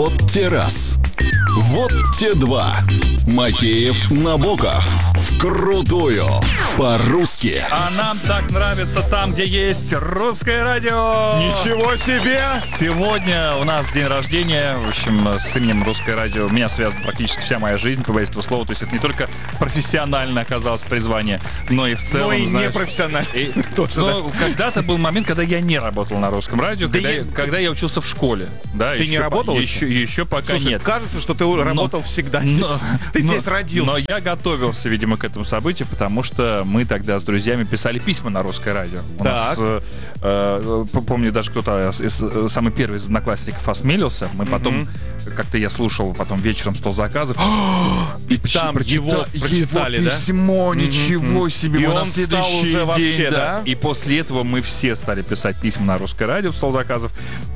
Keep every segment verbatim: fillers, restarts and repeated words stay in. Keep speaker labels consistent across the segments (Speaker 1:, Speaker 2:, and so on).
Speaker 1: Вот те раз. Вот те два. Макеев, Набоков. Вкрутую. По-русски.
Speaker 2: А нам так нравится там, где есть русское радио.
Speaker 3: Ничего себе!
Speaker 2: Сегодня у нас день рождения. В общем, с именем русское радио меня связана практически вся моя жизнь, по этого слова. То есть это не только профессионально оказалось призвание, но и в целом,
Speaker 3: но и
Speaker 2: знаешь,
Speaker 3: непрофессионально.
Speaker 2: И,
Speaker 3: тоже,
Speaker 2: но
Speaker 3: да.
Speaker 2: когда-то был момент, когда я не работал на русском радио,
Speaker 3: Да
Speaker 2: когда,
Speaker 3: я...
Speaker 2: я, когда я учился в школе. Да,
Speaker 3: ты
Speaker 2: еще
Speaker 3: не работал
Speaker 2: по,
Speaker 3: еще?
Speaker 2: Еще, еще пока
Speaker 3: Слушай,
Speaker 2: нет.
Speaker 3: кажется, что ты работал
Speaker 2: но,
Speaker 3: всегда здесь.
Speaker 2: Но,
Speaker 3: ты
Speaker 2: но,
Speaker 3: здесь родился.
Speaker 2: Но я готовился, видимо, к этому событию, потому что мы тогда с друзьями писали письма на русское радио. У
Speaker 3: так.
Speaker 2: нас, э, э, помню, даже кто-то из, из самый первый из одноклассников осмелился. Мы потом, mm-hmm. как-то я слушал, потом вечером стол заказов.
Speaker 3: И там
Speaker 2: прочита...
Speaker 3: его прочитали,
Speaker 2: его
Speaker 3: да?
Speaker 2: письмо, mm-hmm. ничего себе.
Speaker 3: И
Speaker 2: мы
Speaker 3: он
Speaker 2: на следующий
Speaker 3: стал уже
Speaker 2: день,
Speaker 3: вообще,
Speaker 2: да.
Speaker 3: да?
Speaker 2: И после этого мы все стали писать письма на русское радио в стол заказов.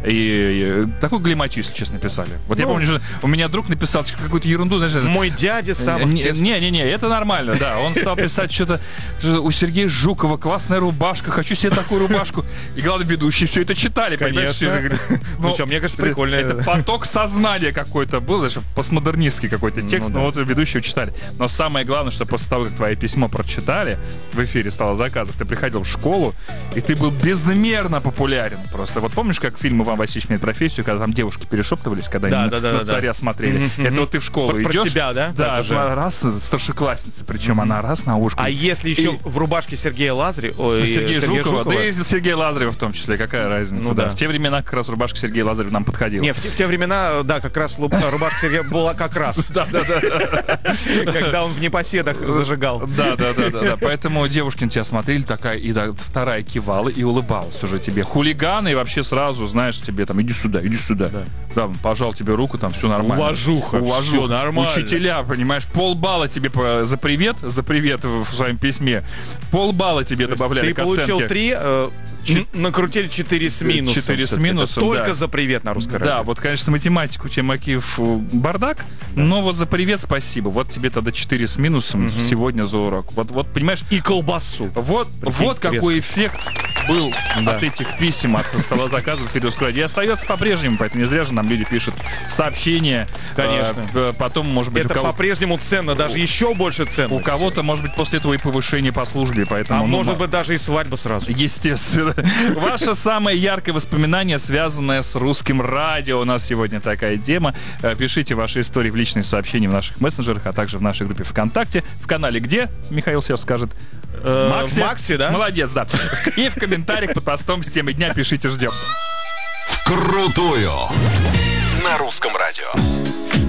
Speaker 2: И, и такую глиматью, если честно, писали. Вот ну, я помню, что у меня друг написал какую-то ерунду, знаешь,
Speaker 3: мой дядя самых
Speaker 2: Не-не-не, это нормально, да. Он стал писать что-то, что у Сергея Жукова классная рубашка, хочу себе такую рубашку. И главное, ведущие все это читали, понимаешь?
Speaker 3: Конечно. Ну, что, мне кажется, прикольно.
Speaker 2: Это поток сознания какой-то был, знаешь, постмодернистский какой-то текст,
Speaker 3: ну,
Speaker 2: но
Speaker 3: да.
Speaker 2: вот ведущие читали. Но самое главное, что после того, как твои письмо прочитали, в эфире стало заказов, ты приходил в школу, и ты был безмерно популярен просто. Вот помнишь, как фильм «Иван Васильевич меняет профессию», когда там девушки перешептывались, когда
Speaker 3: да,
Speaker 2: они
Speaker 3: да,
Speaker 2: на,
Speaker 3: да,
Speaker 2: на
Speaker 3: да,
Speaker 2: царя
Speaker 3: да.
Speaker 2: смотрели.
Speaker 3: Mm-hmm.
Speaker 2: Это вот ты в школу
Speaker 3: про,
Speaker 2: идешь.
Speaker 3: Про тебя, да?
Speaker 2: Да, раз старшеклассница, причем mm-hmm. она раз на ушко.
Speaker 3: А если еще и... в рубашке Сергея Лазарева, ой,
Speaker 2: Сергея,
Speaker 3: Сергея
Speaker 2: Жукова,
Speaker 3: Жукова,
Speaker 2: да и Сергея Лазарева в том числе, какая разница?
Speaker 3: Ну,
Speaker 2: да.
Speaker 3: да.
Speaker 2: В те времена как раз рубашка Сергея Лазарева нам подходила.
Speaker 3: Не, в те, в те времена, да, как раз рубашка Сергея была как раз.
Speaker 2: Да, да, да.
Speaker 3: Когда он в непоседах зажигал.
Speaker 2: Да, да, да, да. Поэтому девушки на тебя смотрели, такая, и вторая кивала и улыбалась уже тебе. Хулиганы и вообще сразу, знаешь, тебе там, иди сюда, иди сюда. Да, пожал тебе руку, там все нормально.
Speaker 3: Уважуха.
Speaker 2: Уважуха.
Speaker 3: Все нормально.
Speaker 2: Учителя, понимаешь, полбалла тебе за привет, за привет в своем письме. Полбалла тебе добавляли к оценке.
Speaker 3: Ты получил три, э, Ч... накрутили четыре с минусом.
Speaker 2: четыре с минусом,
Speaker 3: только
Speaker 2: да.
Speaker 3: за привет на русское радио.
Speaker 2: Да, вот, конечно, математику тебе, Макеев, бардак, да. но вот за привет спасибо. Вот тебе тогда четыре с минусом mm-hmm. сегодня за урок. Вот, вот, понимаешь?
Speaker 3: И колбасу.
Speaker 2: Вот, вот какой эффект был да. от этих писем, от стола заказов в русское радио. И остается по-прежнему, поэтому не зря же нам люди пишут сообщения.
Speaker 3: Конечно.
Speaker 2: Э, потом, может быть,
Speaker 3: это
Speaker 2: у кого...
Speaker 3: по-прежнему ценно, даже еще больше ценности.
Speaker 2: У кого-то, может быть, после этого и повышение по службе, поэтому...
Speaker 3: А
Speaker 2: ну,
Speaker 3: может быть, даже и свадьба сразу.
Speaker 2: Естественно. Ваше самое яркое воспоминание, связанное с русским радио. У нас сегодня такая тема. Пишите ваши истории в личные сообщения в наших мессенджерах, а также в нашей группе ВКонтакте. В канале где? Михаил сейчас скажет.
Speaker 3: Макси? Макси, да?
Speaker 2: Молодец, да. И в комментариях под постом с темой дня пишите, ждем.
Speaker 1: Вкрутую. На русском радио.